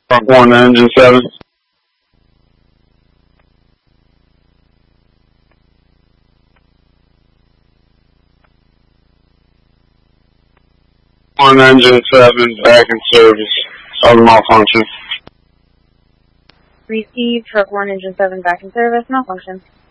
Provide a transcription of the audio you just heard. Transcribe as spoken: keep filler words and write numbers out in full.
Truck one, engine seven. One, engine seven, back in service. Other malfunction. Receive, truck one, engine seven, back in service, malfunction.